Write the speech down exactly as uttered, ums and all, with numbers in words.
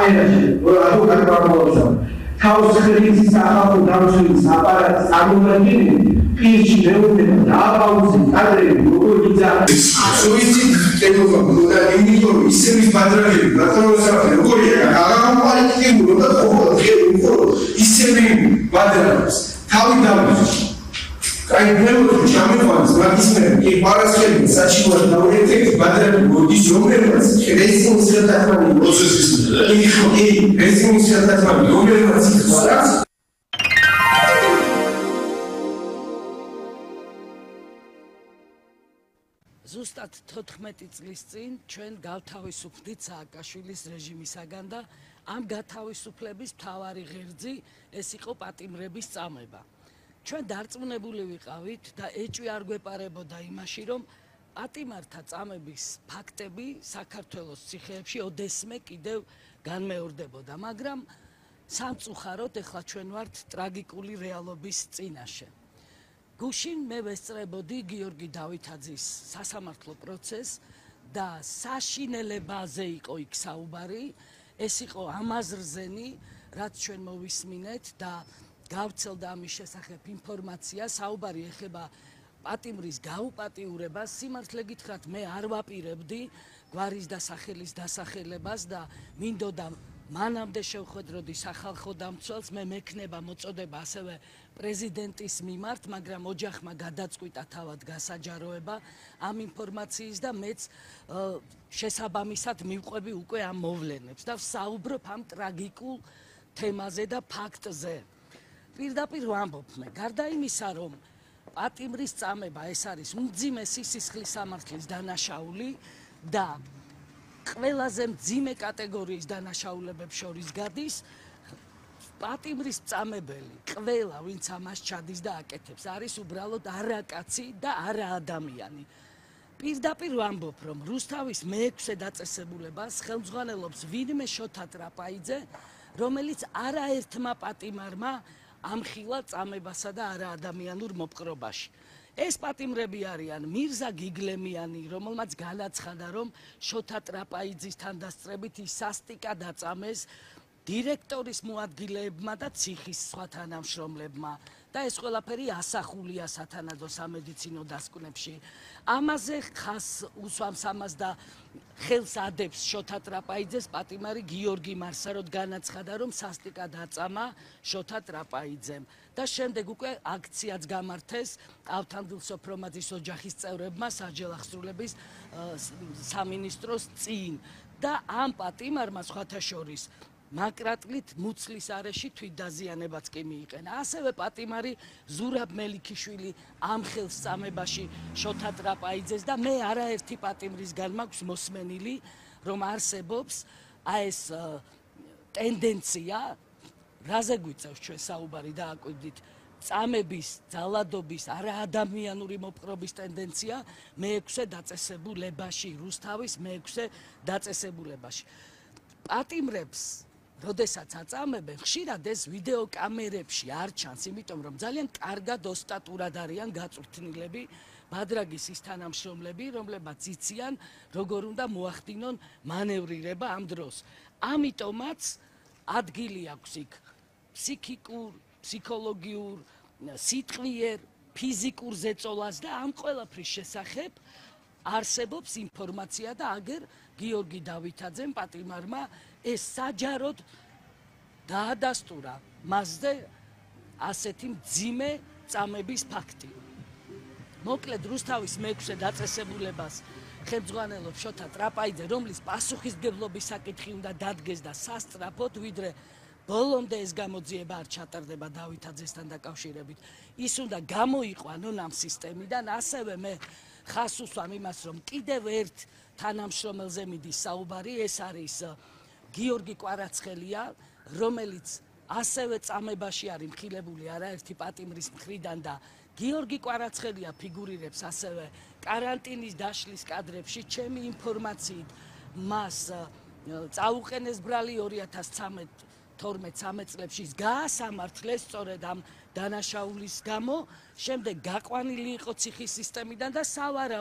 კამერაში ადვოკატი გამოვიდა თავს ხელის სახალხო დამცველის აპარატის წარმომადგენელი პირში მეუბნება დააბაუზი კადრები როგორ იზარდა ასოიცი ტელეფონი და ინდიტორი ისევის ბადრაგები რატომსა როგორია აღამყალიფებულო და ხო ხო ისევი ბადრაგებს თავი დავიწყე აი ნეურო ჩამეყვანს მაგისმე კი პარასკევი საჩივარ დაუერთებს ბადრები მოდის რომლებიც რეზინის ხელთათმანი პროცესის კი რეზინის ხელთათმანი რომლებიც ხარაც ზუსტად თოთხმეტი წლის წინ ჩვენ გავთავისუფლდით სააკაშვილის რეჟიმისაგან და ამ გათავისუფლების მთავარი ღერძი ეს იყო პატიმრების წამება. ჩვენ დარწმუნებული ვიყავით და ეჭვი არ გვეპარებოდა იმაში, რომ პატიმართა წამების ფაქტები საქართველოს ციხეებში ოდესმე კიდევ განმეორდებოდა, მაგრამ სამწუხაროდ ეხლა ჩვენ ვართ ტრაგიკული რეალობის წინაშე. გუშინ მე ვესწრებოდი გიორგი დავითაძის სასამართლო პროცესს და საშინელებაზე იყო იქ საუბარი, ეს იყო ამაზრზენი, რაც ჩვენ მოვისმინეთ და გავცელდა ამის შესახებ ინფორმაცია, საუბარი ეხება პატიმრის გაუპატიურებას, სიმართლე გითხრათ, მე არ ვაპირებდი გვარის და სახელის დასახელებას და მინდოდა მანამდე შევხვედროდი სახალხო დამცველს, მე მექნება მოწოდება ასევე პრეზიდენტის მიმართ, მაგრამ ოჯახმა გადაწყვიტა თავად გასაჯაროება ამ ინფორმაციის და მეც შესაბამისად მივყვები უკვე ამ მოვლენებს და ვსაუბრობ ამ ტრაგიკულ თემაზე და ფაქტზე. პირდაპირ ვამბობ მე, გარდა იმისა, რომ პატიმრის წამება ეს არის უმძიმესი სისხლის სამართლის დანაშაული და ყველაზე მძიმე კატეგორიის დანაშაულებებს შორის გადის, პატიმრის წამებელი, ყველა ვინც ამას ჩადის და აკეთებს, არის უბრალოდ არაკაცი და არა ადამიანი. პირდაპირ ვამბობ, რომ რუსთავის მეექვსე დაწესებულებას ხელმძღვანელობს ვინმე შოთა ტრაპაიძე, რომელიც არაერთმა პატიმარმა ამხილა წამებასა და არაადამიანურ მოპყრობაში. ეს პატიმრები არიან მირზა გიგლემიანი, რომელმაც განაცხადა, რომ შოთა ტრაპაიძის თანდასწრებით ის სასტიკად აწამეს დირექტორის მოადგილეებმა და ციხის სხვა თანამშრომლებმა და ეს ყველაფერი ასახულია სათანადო სამედიცინო დასკვნებში. ამაზე ხას უსვამს ამას და ხელს ადებს შოთა ტრაპაიძეს პატიმარი გიორგი მარსაროდ განაცხადა, რომ სასტიკად აწამა შოთა ტრაპაიძემ და შემდეგ უკვე აქციაც გამართეს ავთანდილ სოფრომაძის ოჯახის წევრებმა საჯელახსრულების სამინისტროს წინ და ამ პატიმარმა სხვათა შორის მაკრატლით მუცლის არეში თვითდაზიანებაც კი მიიყენა. ასევე პატიმარი ზურაბ მელიქიშვილი ამხელს წამებაში შოთა ტრაპაიძეს და მე არაერთი პატიმრისგან მაქვს მოსმენილი, რომ არსებობს აი ეს ტენდენცია, რაზე გვიწევს ჩვენ საუბარი დააკვირდით, წამების, ძალადობის, არაადამიანური მოპყრობის ტენდენცია მეექვსე დაწესებულებაში, რუსთავის მეექვსე დაწესებულებაში. პატიმრებს როდესაც აწამებენ, ხშირად ეს ვიდეო კამერებში არ ჩანს, იმიტომ რომ ძალიან კარგად ოსტატურად არიან გაწვრთნილები ბადრაგის ის თანამშრომლები, რომლებმაც იციან, როგორ უნდა მოახდინონ მანევრირება ამ დროს. ამიტომაც ადგილი აქვს იქ ფსიქიკურ, ფსიქოლოგიურ, სიტყვიერ, ფიზიკურ ზეწოლას და ამ ყველაფრის შესახებ არსებობს ინფორმაცია და აგერ გიორგი დავითაძემ პატიმარმა ეს საჯაროდ დაადასტურა მასზე ასეთი მძიმე წამების ფაქტი. მოკლედ რუსთავის მეექვსე დაწესებულებას ხელმძღვანელობს შოთა ტრაპაიძე, რომლის პასუხისმგებლობის საკითხი უნდა დადგეს და სასწრაფოდ, ვიდრე ბოლომდე ეს გამოძიება არ ჩატარდება დავითაძესთან დაკავშირებით. ის უნდა გამოიყვანონ ამ სისტემიდან, ასევე მე ხას უსვამ იმას, რომ კიდევ ერთ თანამშრომელზე მიდის საუბარი, ეს არის გიორგი კვარაცხელია, რომელიც ასევე წამებაში არის მხილებული არაერთი პატიმრის მხრიდან და გიორგი კვარაცხელია ფიგურირებს ასევე კარანტინის დაშლის კადრებში, ჩემი ინფორმაციით მას წაუყენეს ბრალი ორი ათას თორმეტ-ცამეტ წლებში გაასამართლეს სწორედ ამ დანაშაულის გამო, შემდეგ გაყვანილი იყო ციხის სისტემიდან და სავარაუდოდ